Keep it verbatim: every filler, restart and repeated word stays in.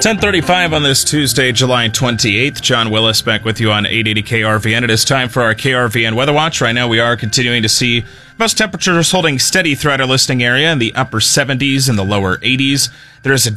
ten thirty-five on this Tuesday, July twenty-eighth. John Willis back with you on eight eighty K R V N. It is time for our K R V N Weather Watch. Right now we are continuing to see most temperatures holding steady throughout our listening area in the upper seventies and the lower eighties. There is a